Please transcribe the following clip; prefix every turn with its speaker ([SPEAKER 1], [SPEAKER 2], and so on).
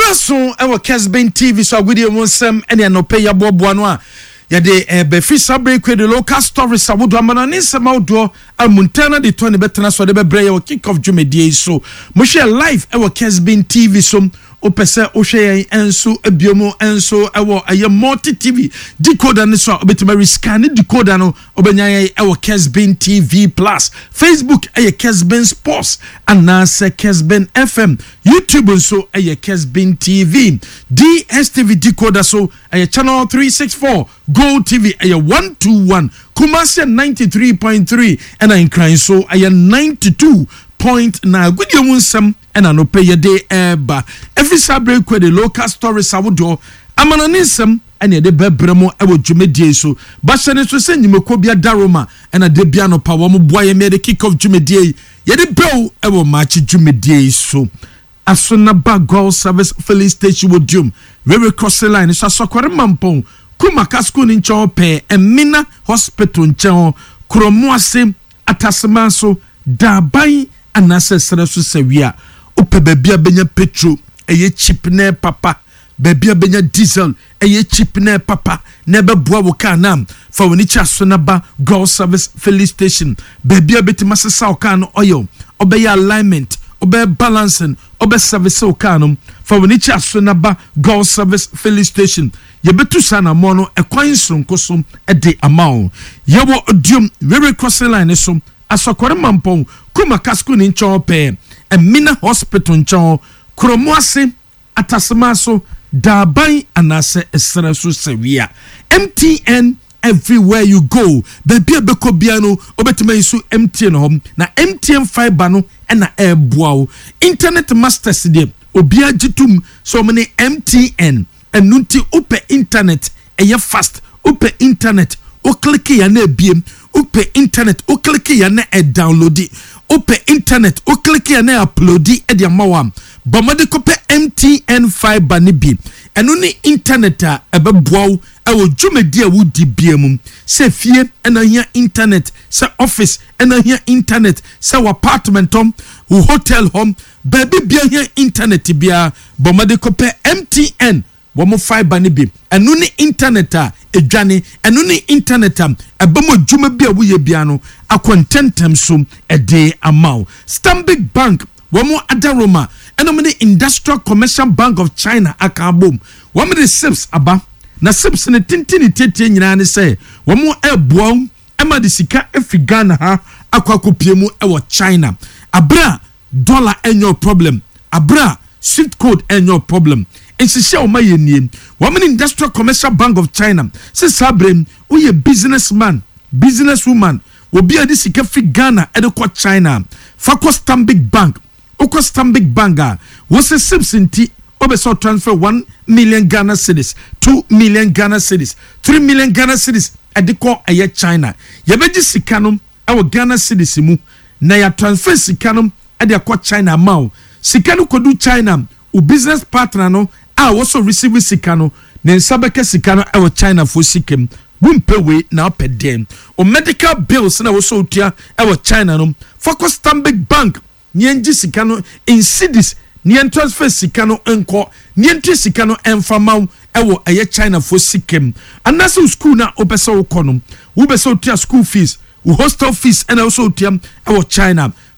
[SPEAKER 1] Maso ewa Kesben TV so agudi wonsem ene anope ya bobo no a ya de be free sabre kwe de local stories awodo amana ne sema wodo amuntana de to ne betena so de bebre ya kick off dwumedie so mo share live ewa Kesben TV so opese o hwe enso abiomo enso ewo aye multi TV decoder ne so obetima scan decoder no obenya ewo Kesben TV plus Facebook aye Kesben Sports anase Kesben FM YouTube so aye Kesben TV DSTV decoder so aye channel 364 Gold TV aye 121 Kumasi 93.3 and in crying so aye 92.9 good you nsem and no pay your day eba every sabre kwe the local stories awodo amanonisem and ye de bebremo ewo dwumedie so ba hye so se nyimeko bia daroma and a de bia no pa wo mo boye me de kick off dwumedie ye de bew ewo match dwumedie so asona ba goal service filling station wodum very cross line so sokore mampon kuma kasko ni ncho pe emina hospital ncho kromo ase atasema so daban anase sere so sewia ope babia benya petrol eye cheap na papa babia benya diesel eye cheap na papa na beboa wo ka na fa woni cha so na ba goal service filling station babia betima sesa wo ka no oil obeya alignment obe balancing obe service wo ka no fa woni cha so na ba goal service filling station ye betu sana mono ekwan sonko so e de amount ye wo odium very cross line so asokore mampon kuma kasko ni ncho pe emina hospital ncho kromo ase atasema so daban anase esere so sewia MTN everywhere you go baby abeko bia no obetima yisu MTN hom na MTN fiber no na eboa internet masters de obia gitum so many MTN enunti upe internet eye fast upe internet o click ya na ebiem upe internet o click ya na download upe internet o click ya na upload e de amawam bomade kope MTN fiber ni bi enu ni internet a ebeboa ewo dwumedi a wudi biam se fie ena hia internet se office ena hia internet se apartment home hotel home baby bia hia internet bia bomade kope MTN womo fiber ni bi enu ni internet a edwane enu ni internet a ebamo dwuma bia wo ye bia no akontentem so ede amount Stanbic Bank womo adaroma enu ni Industrial Commercial Bank of China akabom womo the SIPS aba na SIPS ne tintini tete nyina ne se womo eboa ema de sika efigana ha akwakopiemu ewo China abra dollar enyo problem abra swift code enyo problem ensisia o mayeniem woman Industrial Commercial Bank of China se sabrem uye businesswoman obi ade sika fi Ghana ede ko China fakọ Stanbic Bank okọ Stanbic Bank wo se SIPS nti obeso transfer 1 million Ghana cedis 2 million Ghana cedis 3 million Ghana cedis ede ko eye China yebeji sika no ewo Ghana cedis mu na ya transfer sika no ede ko China maw sika no kodu China u business partner no also receive sika no ne nsabeke sika no ewo China for sikem bumpewe na opedem o medical bills na wo so tua ewo China no focus Stanbic Bank nyenji sika no in cedis nyen transfer sika no enko nyen sika no enfamaw ewo eye China for sikem anase school na opese wo kono wo bese tua school fees wo hostel fees and also tua ewo China